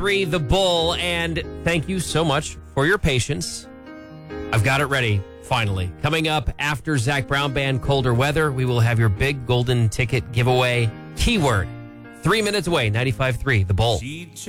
3, The Bull, and thank you so much for your patience. I've got it ready, finally. Coming up after Zach Brown Band, Colder Weather, we will have your big golden ticket giveaway. Keyword, 3 minutes away, 95.3, The Bull.